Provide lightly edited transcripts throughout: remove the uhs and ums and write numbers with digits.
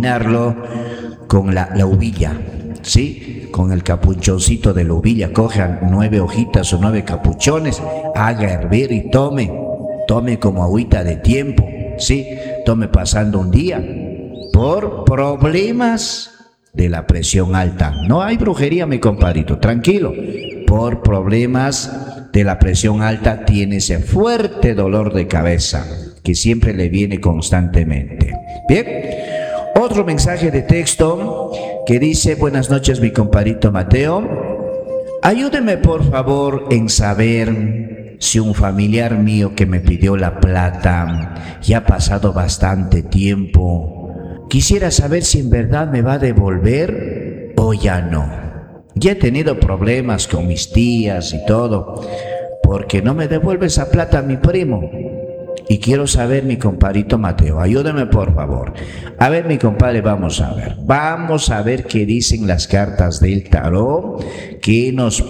combinarlo con la uvilla, ¿sí? Con el capuchoncito de la uvilla, cojan 9 hojitas o 9 capuchones, haga hervir y tome como agüita de tiempo, ¿sí? Tome pasando un día por problemas de la presión alta. No hay brujería, mi compadrito, tranquilo. Por problemas de la presión alta tiene ese fuerte dolor de cabeza que siempre le viene constantemente. Bien, otro mensaje de texto que dice: buenas noches, mi compadrito Mateo. Ayúdeme por favor en saber si un familiar mío que me pidió la plata ya ha pasado bastante tiempo. Quisiera saber si en verdad me va a devolver o ya no. Ya he tenido problemas con mis tías y todo, porque no me devuelve esa plata a mi primo. Y quiero saber, mi compadrito Mateo, ayúdame por favor. A ver, mi compadre, vamos a ver qué dicen las cartas del tarot, qué nos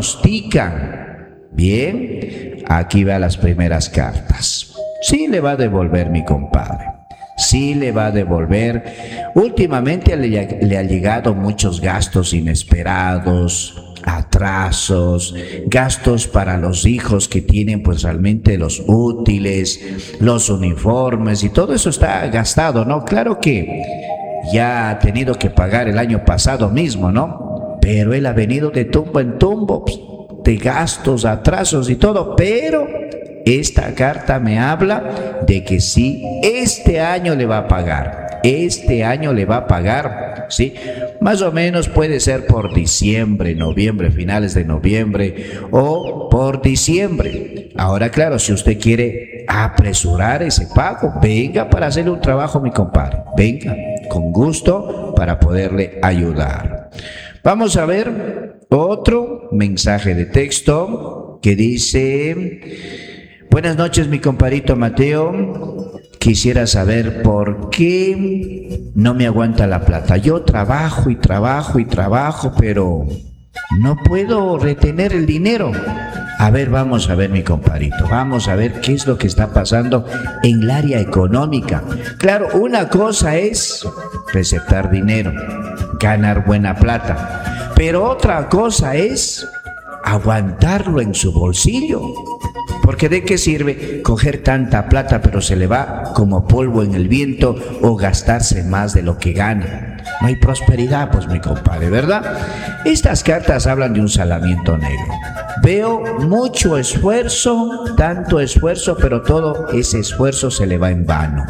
pronostican. Bien, aquí van las primeras cartas. Sí le va a devolver, mi compadre. Sí le va a devolver. Últimamente le ha llegado muchos gastos inesperados, atrasos, gastos para los hijos que tienen pues realmente los útiles, los uniformes y todo eso está gastado, ¿no? Claro que ya ha tenido que pagar el año pasado mismo, ¿no? Pero él ha venido de tumbo en tumbo, de gastos, atrasos y todo, pero esta carta me habla de que sí, este año le va a pagar. Este año le va a pagar, ¿sí? Más o menos puede ser por diciembre, noviembre, finales de noviembre o por diciembre. Ahora, claro, si usted quiere apresurar ese pago, venga para hacerle un trabajo, mi compadre. Venga, con gusto, para poderle ayudar. Vamos a ver otro mensaje de texto que dice: buenas noches, mi compadrito Mateo. Quisiera saber por qué no me aguanta la plata. Yo trabajo y trabajo y trabajo, pero no puedo retener el dinero. A ver, vamos a ver, mi compadrito. Vamos a ver qué es lo que está pasando en el área económica. Claro, una cosa es receptar dinero, ganar buena plata, pero otra cosa es aguantarlo en su bolsillo. Porque ¿de qué sirve coger tanta plata pero se le va como polvo en el viento o gastarse más de lo que gana? No hay prosperidad, pues, mi compadre, ¿verdad? Estas cartas hablan de un salamiento negro. Veo mucho esfuerzo, tanto esfuerzo, pero todo ese esfuerzo se le va en vano.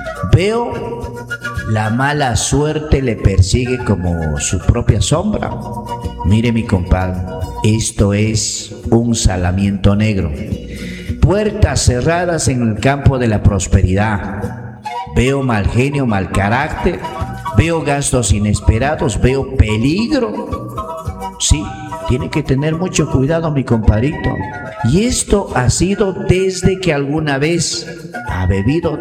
Veo la mala suerte le persigue como su propia sombra. Mire, mi compadre, esto es un salamiento negro. Puertas cerradas en el campo de la prosperidad. Veo mal genio, mal carácter. Veo gastos inesperados. Veo peligro. Sí, tiene que tener mucho cuidado, mi compadrito. Y esto ha sido desde que alguna vez ha bebido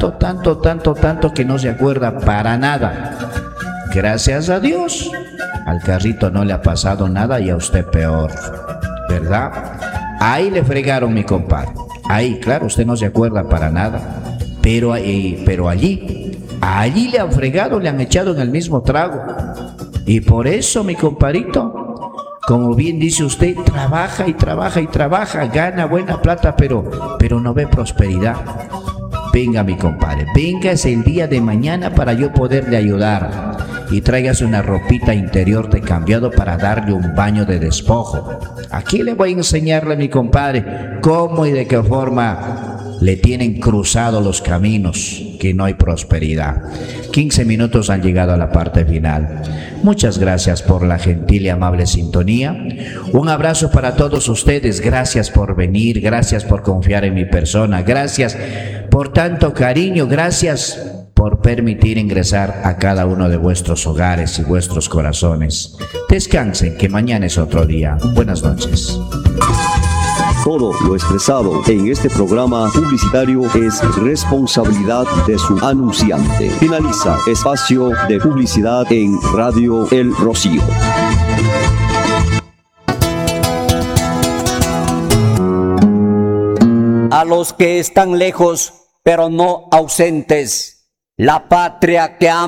tanto que no se acuerda para nada. Gracias a Dios, al carrito no le ha pasado nada y a usted peor, ¿verdad? Ahí le fregaron, mi compadre. Ahí, claro, usted no se acuerda para nada. Pero allí le han fregado, le han echado en el mismo trago. Y por eso, mi compadrito, como bien dice usted, trabaja y trabaja y trabaja, gana buena plata, pero no ve prosperidad. Venga, mi compadre, véngase el día de mañana para yo poderle ayudar. Y tráigase una ropita interior de cambiado para darle un baño de despojo. Aquí le voy a enseñarle, mi compadre, cómo y de qué forma le tienen cruzado los caminos, que no hay prosperidad. 15 minutos han llegado a la parte final. Muchas gracias por la gentil y amable sintonía. Un abrazo para todos ustedes. Gracias por venir, gracias por confiar en mi persona, gracias por tanto cariño, gracias por permitir ingresar a cada uno de vuestros hogares y vuestros corazones. Descansen, que mañana es otro día. Buenas noches. Todo lo expresado en este programa publicitario es responsabilidad de su anunciante. Finaliza espacio de publicidad en Radio El Rocío. A los que están lejos, pero no ausentes, la patria que